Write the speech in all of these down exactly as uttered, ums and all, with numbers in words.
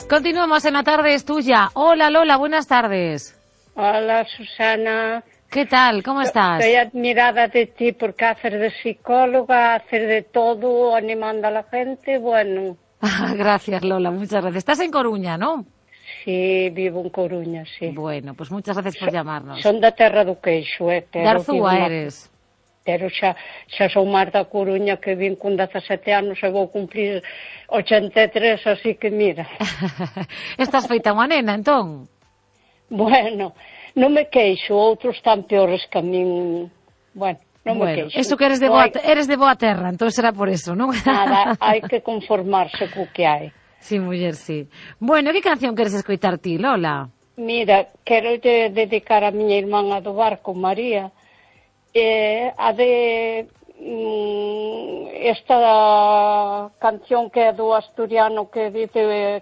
Continuamos en La Tarde es Tuya. Hola Lola, buenas tardes. Hola Susana. ¿Qué tal? ¿Cómo estás? Estoy admirada de ti porque haces de psicóloga, haces de todo, animando a la gente, bueno. Gracias Lola, muchas gracias. Estás en Coruña, ¿no? Sí, vivo en Coruña, sí. Bueno, pues muchas gracias por so, llamarnos. Son da terra do queixo, eh? De Arzúa eres. Pero xa, xa son máis da Coruña, que vin con dezasete anos e vou cumplir ochenta e tres, así que mira. Estás feita unha nena, entón? Bueno, non me queixo, outros tan peores que a min. Bueno, non bueno, me queixo. Eso que eres de, boa, eres de boa terra, entón será por eso, non? Nada, hai que conformarse co que hai. Sí, muller, sí. Bueno, que canción queres escoitar ti, Lola? Mira, quero de dedicar a miña irmán do barco, María, eh, a de mm, esta canción que é do asturiano que dice eh,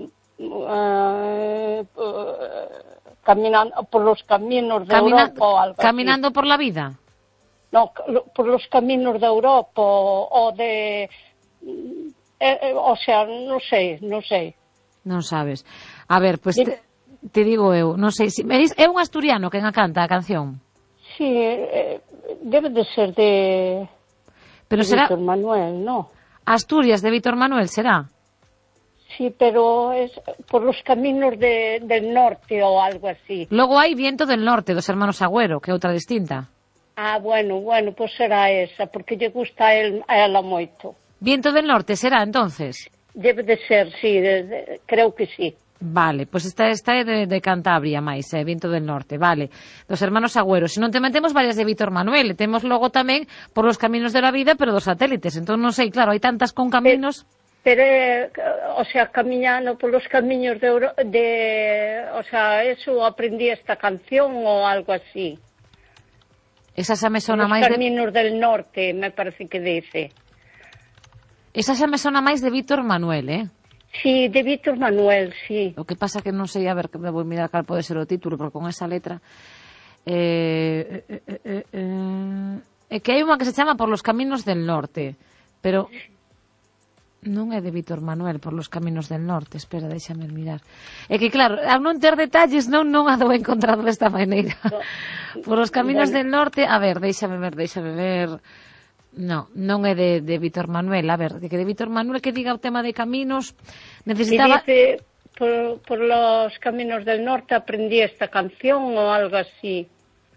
eh, caminando por los caminos de Camina, Europa ou algo Caminando así. por la vida? No, por los caminos de Europa ou de... Eh, o sea, non sei, non sei. Non sabes. A ver, pois pues te, te digo eu, non sei, si, me dis, é un asturiano quen a canta a canción? Sí, eh, debe de ser de, pero de será... Víctor Manuel, ¿no? Asturias de Víctor Manuel, será? Sí, pero es por los caminos de, del norte o algo así. Logo hai Viento del Norte, dos hermanos Agüero, que é outra distinta. Ah, bueno, bueno, pues será esa, porque lle gusta a, el, a ela moito. Viento del Norte será, entonces? Debe de ser, sí, de, de, creo que sí. Vale, pois pues esta, esta é de, de Cantabria máis, eh, Viento del Norte, vale. Dos hermanos Agüero. Se non te metemos varias de Víctor Manuel, e temos logo tamén Por los caminos de la vida, pero dos satélites. Entón non sei, claro, hai tantas con caminos... Pero, pero o sea, camiñando por los caminos de, Euro, de... O sea, eso aprendí esta canción ou algo así. Esa xa me sona máis de... Los caminos del norte, me parece que dice. Esa xa me sona máis de Víctor Manuel, eh? Sí, de Víctor Manuel, sí. O que pasa que non sei, a ver, que me vou mirar cal pode ser o título, porque con esa letra... Eh, eh, eh, eh, eh, é que hai unha que se chama Por los caminos del norte, pero... Non é de Víctor Manuel, Por los caminos del norte. Espera, déxame mirar. É que, claro, ao non ter detalles, non non a dou encontrado desta maneira. No. Por los caminos bueno. del norte... A ver, déxame ver, déxame ver... No, non é de, de Víctor Manuel. A ver, de que de Víctor Manuel que diga o tema de caminos necesitaba... Y dice, por, por los caminos del norte aprendí esta canción o algo así.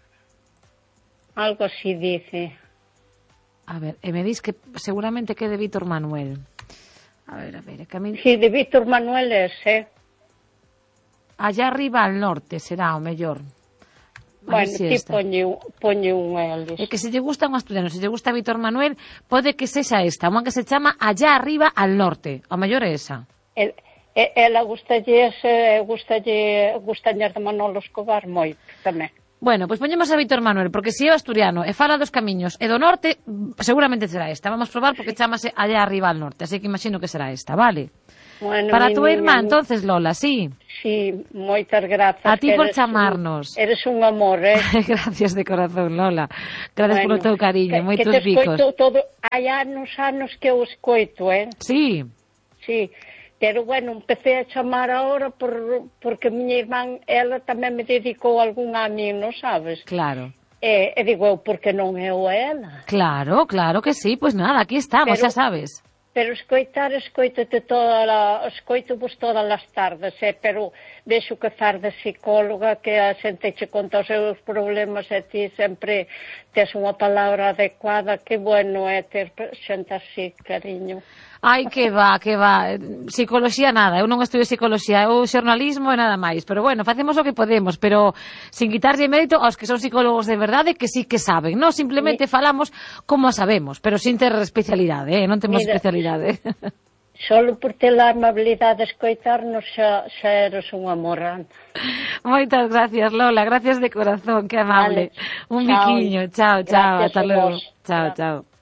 Algo así dice. A ver, e me dis que seguramente que é de Víctor Manuel. A ver, a ver, camino... Sí, de Víctor Manuel es, eh. Allá arriba al norte será o mellor. Bueno, si ti poñe, poñe un eles. É que se lle gusta un asturiano, se lle gusta Víctor Manuel, pode que sexa esta, unha que se chama Allá arriba al norte. O mellor é esa. El, ela gustalle ese, gustalle, gustalle de Manolo Escobar moito tamén. Bueno, pois pues poñemos a Víctor Manuel, porque se é o asturiano e fala dos camiños e do norte, seguramente será esta. Vamos probar porque chamase Allá arriba al norte, así que imagino que será esta, vale? Bueno, para tu irmá, niña, entonces, Lola, sí. Sí, moitas grazas. A ti por chamarnos. Un, eres un amor, eh? Gracias de corazón, Lola. Gracias bueno, polo teu cariño, moitos que te bicos. Todo, hai anos, anos que eu escoito, eh? Sí. Sí, pero bueno, empecé a chamar ahora por, porque miña irmán, ela tamén me dedicou algún a mí, non sabes? Claro. E, e digo eu, por que non eu a ela? Claro, claro que sí, pois pues nada, aquí estamos, pero, xa sabes. Pero escoitar, escoitate toda la, escoito vos todas as tardes, eh, pero vexo que faz de psicóloga, que a xente che conta os seus problemas e ti sempre tes unha palabra adecuada, que bueno é ter xente así, cariño. Ai, que va, que va. Psicoloxía nada, eu non estudio psicoloxía, eu xornalismo e nada máis. Pero bueno, facemos o que podemos, pero sin quitarlle mérito aos que son psicólogos de verdade, que sí que saben, non? Simplemente Mi... falamos como a sabemos, pero sin ter especialidade, eh? Non temos Mira, especialidade. Solo por ter a amabilidade de escoitarnos xa, xa eres un amor. Moitas gracias, Lola, gracias de corazón, que amable. Vale. Un Chao. biquiño, chao, chao, Gracias hasta luego. Vos. Chao, chao. chao.